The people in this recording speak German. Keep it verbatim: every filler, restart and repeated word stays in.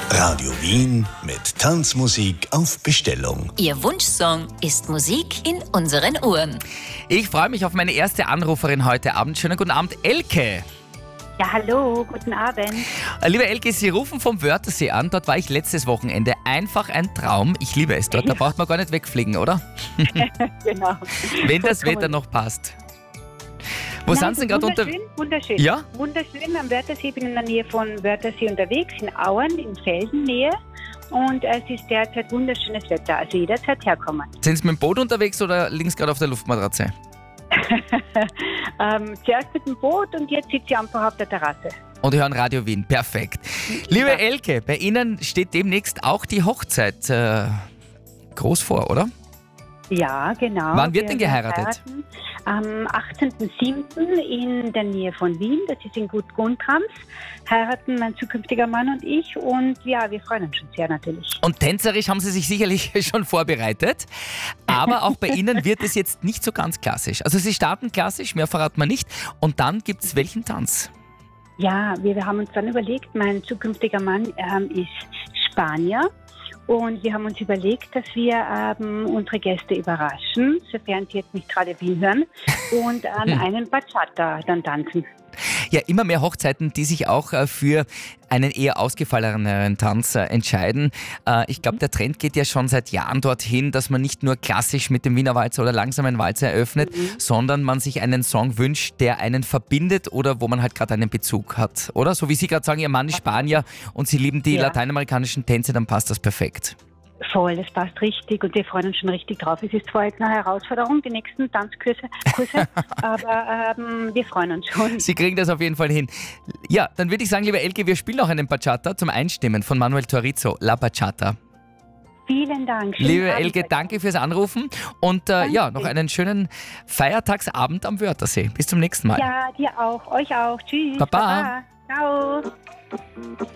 Radio Wien mit Tanzmusik auf Bestellung. Ihr Wunschsong ist Musik in unseren Ohren. Ich freue mich auf meine erste Anruferin heute Abend. Schönen guten Abend, Elke. Ja, hallo, guten Abend. Liebe Elke, Sie rufen vom Wörthersee an. Dort war ich letztes Wochenende. Einfach ein Traum. Ich liebe es dort. Da braucht man gar nicht wegfliegen, oder? Genau. Wenn das Wetter noch passt. Wo Nein, sind Sie denn gerade unter... Wunderschön, wunderschön. Ja? Wunderschön am Wörthersee. Ich bin in der Nähe von Wörthersee unterwegs, in Auen, in Feldennähe. Und es ist derzeit wunderschönes Wetter, also jederzeit herkommen. Sind Sie mit dem Boot unterwegs oder liegen Sie gerade auf der Luftmatratze? ähm, zuerst mit dem Boot und jetzt sitze ich einfach auf der Terrasse. Und hören Radio Wien. Perfekt. Liebe Ja. Elke, bei Ihnen steht demnächst auch die Hochzeit äh, groß vor, oder? Ja, genau. Wann wird Wir denn geheiratet? heiraten Am achtzehnten siebten in der Nähe von Wien, das ist in Gut Guntrams, heiraten mein zukünftiger Mann und ich und ja, wir freuen uns schon sehr natürlich. Und tänzerisch haben Sie sich sicherlich schon vorbereitet, aber auch bei Ihnen wird es jetzt nicht so ganz klassisch. Also Sie starten klassisch, mehr verraten wir nicht, und dann gibt es welchen Tanz? Ja, wir, wir haben uns dann überlegt, mein zukünftiger Mann ähm, ist Spanier. Und wir haben uns überlegt, dass wir ähm, unsere Gäste überraschen, sofern sie jetzt nicht gerade Wien hören, und an Hm. einen Bachata dann tanzen. Ja, immer mehr Hochzeiten, die sich auch äh, für einen eher ausgefalleneren Tanz äh, entscheiden. Äh, ich glaube, der Trend geht ja schon seit Jahren dorthin, dass man nicht nur klassisch mit dem Wiener Walzer oder langsamen Walzer eröffnet, Mhm. sondern man sich einen Song wünscht, der einen verbindet oder wo man halt gerade einen Bezug hat, oder? So wie Sie gerade sagen, Ihr Mann ist Spanier und Sie lieben die Ja. lateinamerikanischen Tänze, dann passt das perfekt. Voll, das passt richtig und wir freuen uns schon richtig drauf. Es ist zwar jetzt eine Herausforderung, die nächsten Tanzkurse, Kurse, aber ähm, wir freuen uns schon. Sie kriegen das auf jeden Fall hin. Ja, dann würde ich sagen, lieber Elke, wir spielen noch einen Bachata zum Einstimmen von Manuel Turizo, La Bachata. Vielen Dank. Schönen Liebe Abend Elke, euch. danke fürs Anrufen und äh, ja, noch einen schönen Feiertagsabend am Wörthersee. Bis zum nächsten Mal. Ja, dir auch, euch auch. Tschüss. Baba. Baba. Ciao.